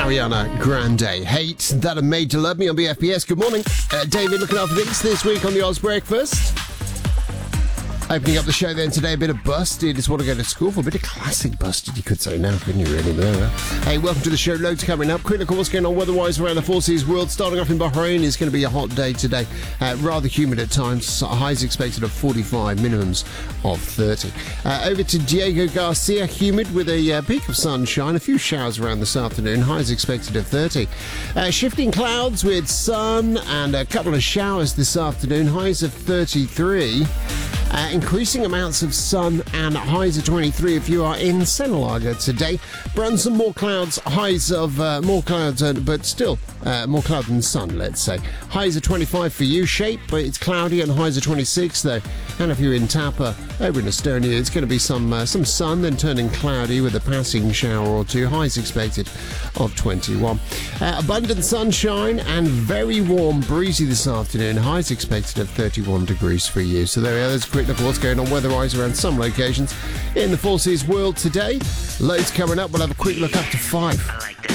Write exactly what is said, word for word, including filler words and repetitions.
Ariana Grande. Hate That I Made to Love Me on B F B S. Good morning. Uh, David looking after things this week on the Oz Breakfast. Opening up the show then today, a bit of Busted. Just want to go to school for a bit of classic Busted, you could say now, couldn't you really? There. Hey, welcome to the show. Loads coming up. Quick look at what's going on weather-wise around the Four Seas world. Starting off in Bahrain, it's going to be a hot day today. Uh, rather humid at times. Highs expected of forty-five, minimums of thirty. Uh, over to Diego Garcia, humid with a uh, peak of sunshine. A few showers around this afternoon. Highs expected of thirty. Uh, shifting clouds with sun and a couple of showers this afternoon. Highs of thirty-three. Uh, increasing amounts of sun and highs of twenty-three if you are in Senalaga today. Brunson, more clouds, highs of uh, more clouds, uh, but still uh, more cloud than sun, let's say. Highs of twenty-five for you, Shape, but it's cloudy, and highs of twenty-six though. And if you're in Tapa, over in Estonia, it's going to be some uh, some sun, then turning cloudy with a passing shower or two. Highs expected of twenty-one. Uh, abundant sunshine and very warm, breezy this afternoon. Highs expected of thirty-one degrees for you. So there we are. There's a quick look at what's going on weather-wise around some locations in the Four Seas world today. Loads coming up. We'll have a quick look up to five. I like